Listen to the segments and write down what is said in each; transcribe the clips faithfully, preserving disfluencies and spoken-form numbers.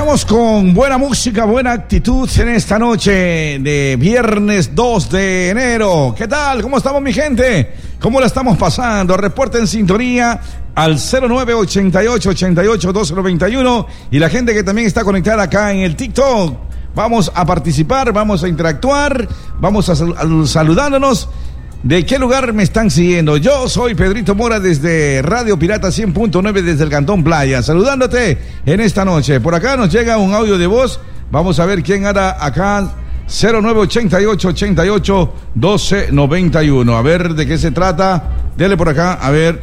Arrancamos con buena música, buena actitud en esta noche de viernes dos de enero. ¿Qué tal? ¿Cómo estamos, mi gente? ¿Cómo la estamos pasando? Reporta en sintonía al cero nueve ochenta y ocho, ochenta y ocho, doce noventa y uno y la gente que también está conectada acá en el TikTok. Vamos a participar, vamos a interactuar, vamos a sal- saludándonos. ¿De qué lugar me están siguiendo? Yo soy Pedrito Mora desde Radio Pirata cien punto nueve desde el Cantón Playa, saludándote en esta noche. Por acá nos llega un audio de voz. Vamos a ver quién anda acá. cero nueve ochenta y ocho, ochenta y ocho, doce noventa y uno. A ver de qué se trata. Dele por acá, a ver.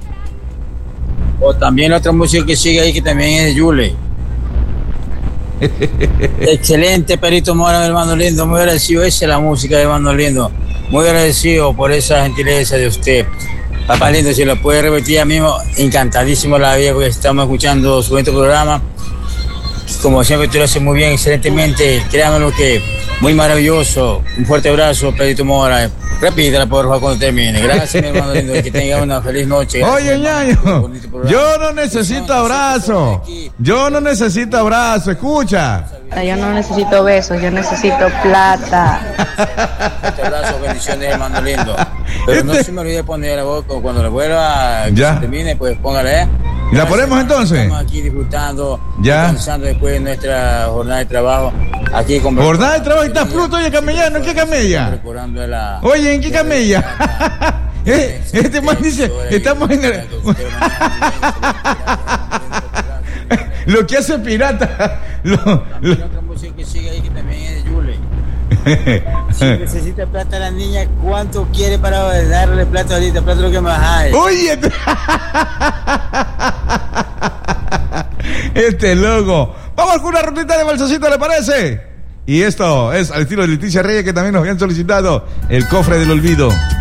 O también otra música que sigue ahí que también es de Yule. Excelente, Perito Mora, mi hermano lindo. Muy agradecido. Esa es la música de hermano lindo. Muy agradecido por esa gentileza de usted. Papá lindo, si lo puede repetir ya mismo, encantadísimo la vida porque estamos escuchando su bonito programa. Como siempre, tú lo haces muy bien, excelentemente. Créanme que muy maravilloso. Un fuerte abrazo, Pedrito Mora. Repítela, por favor, cuando termine. Gracias, mi hermano lindo. Que tenga una feliz noche. Gracias, Oye, ñaño, yo no necesito abrazo. Yo no necesito abrazo. Escucha. Yo no necesito besos, yo necesito plata. Fuerte abrazo, bendiciones, hermano lindo. Pero no se me olvide poner la voz cuando la vuelva, que ya se termine, pues póngala, ¿eh? ¿Y la ponemos entonces? Estamos aquí disfrutando, ya descansando después de nuestra jornada de trabajo. Aquí con jornada de trabajo y está fruto, oye, camellano, ¿en qué camella? La... Oye, ¿en qué camella? Este man dice, estamos en el... Lo que hace pirata. Lo, lo... otra música que sigue ahí que también es de Yule. Si necesita plata la niña, ¿cuánto quiere para darle plata ahorita? Plata lo que más hay. Oye, este loco. Vamos con una rutita de balsacito, ¿le parece? Y esto es al estilo de Leticia Reyes, que también nos habían solicitado el cofre del olvido.